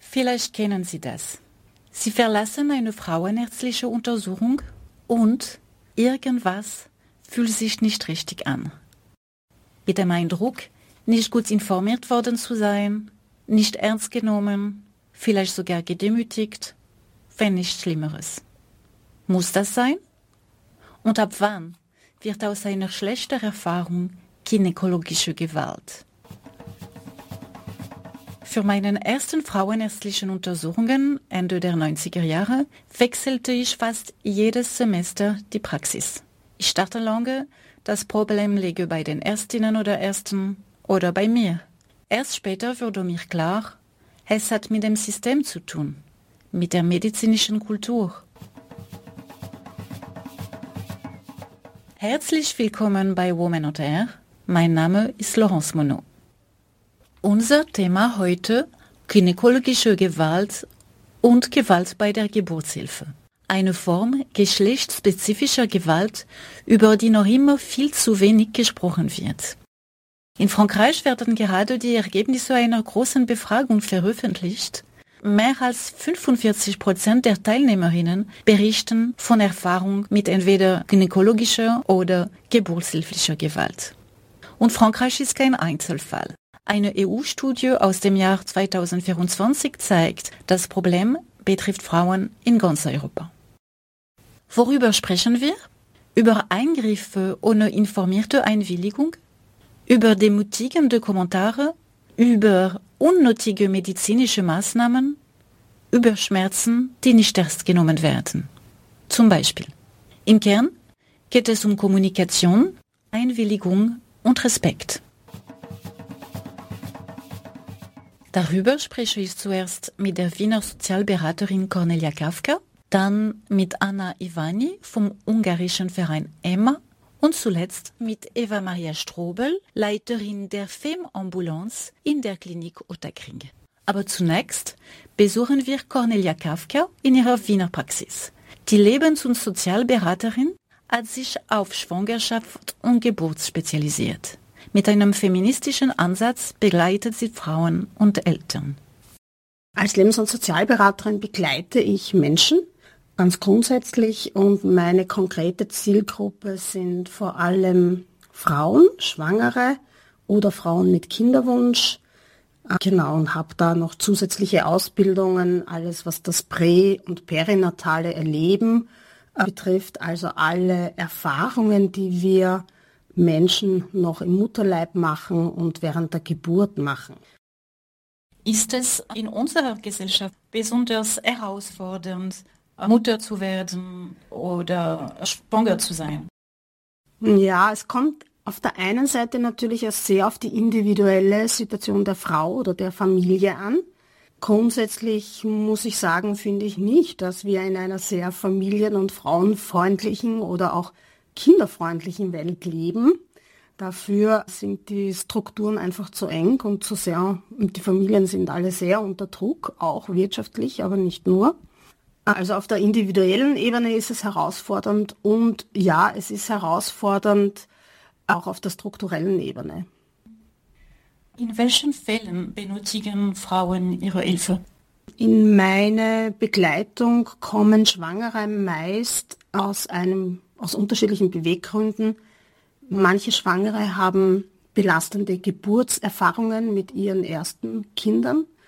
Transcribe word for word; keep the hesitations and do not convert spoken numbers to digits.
Vielleicht kennen Sie das. Sie verlassen eine frauenärztliche Untersuchung und irgendwas fühlt sich nicht richtig an. Mit dem Eindruck, nicht gut informiert worden zu sein, nicht ernst genommen, vielleicht sogar gedemütigt, wenn nicht Schlimmeres. Muss das sein? Und ab wann wird aus einer schlechten Erfahrung gynäkologische Gewalt? Für meine ersten frauenärztlichen Untersuchungen Ende der neunziger Jahre wechselte ich fast jedes Semester die Praxis. Ich dachte lange, das Problem läge bei den Ärztinnen oder Ärzten oder bei mir. Erst später wurde mir klar, es hat mit dem System zu tun, mit der medizinischen Kultur. Herzlich willkommen bei Woman on Air. Mein Name ist Laurence Monod. Unser Thema heute: gynäkologische Gewalt und Gewalt bei der Geburtshilfe. Eine Form geschlechtsspezifischer Gewalt, über die noch immer viel zu wenig gesprochen wird. In Frankreich werden gerade die Ergebnisse einer großen Befragung veröffentlicht. Mehr als fünfundvierzig Prozent der Teilnehmerinnen berichten von Erfahrung mit entweder gynäkologischer oder geburtshilflicher Gewalt. Und Frankreich ist kein Einzelfall. Eine E U-Studie aus dem Jahr zweitausendvierundzwanzig zeigt, das Problem betrifft Frauen in ganz Europa. Worüber sprechen wir? Über Eingriffe ohne informierte Einwilligung? Über demutigende Kommentare? Über unnötige medizinische Maßnahmen? Über Schmerzen, die nicht ernst genommen werden? Zum Beispiel. Im Kern geht es um Kommunikation, Einwilligung und Respekt. Darüber spreche ich zuerst mit der Wiener Sozialberaterin Cornelia Kafka, dann mit Anna Ivani vom ungarischen Verein EMMA und zuletzt mit Eva Maria Strobel, Leiterin der Femme-Ambulance in der Klinik Ottakring. Aber zunächst besuchen wir Cornelia Kafka in ihrer Wiener Praxis. Die Lebens- und Sozialberaterin hat sich auf Schwangerschaft und Geburt spezialisiert. Mit einem feministischen Ansatz begleitet sie Frauen und Eltern. Als Lebens- und Sozialberaterin begleite ich Menschen ganz grundsätzlich und meine konkrete Zielgruppe sind vor allem Frauen, Schwangere oder Frauen mit Kinderwunsch. Genau, und habe da noch zusätzliche Ausbildungen, alles was das prä- und perinatale Erleben betrifft, also alle Erfahrungen, die wir Menschen noch im Mutterleib machen und während der Geburt machen. Ist es in unserer Gesellschaft besonders herausfordernd, Mutter zu werden oder schwanger zu sein? Ja, es kommt auf der einen Seite natürlich auch sehr auf die individuelle Situation der Frau oder der Familie an. Grundsätzlich muss ich sagen, finde ich nicht, dass wir in einer sehr familien- und frauenfreundlichen oder auch kinderfreundlichen Welt leben. Dafür sind die Strukturen einfach zu eng und zu sehr, und die Familien sind alle sehr unter Druck, auch wirtschaftlich, aber nicht nur. Also auf der individuellen Ebene ist es herausfordernd und ja, es ist herausfordernd auch auf der strukturellen Ebene. In welchen Fällen benötigen Frauen ihre Hilfe? In meine Begleitung kommen Schwangere meist aus einem, aus unterschiedlichen Beweggründen. Manche Schwangere haben belastende Geburtserfahrungen mit ihren ersten Kindern.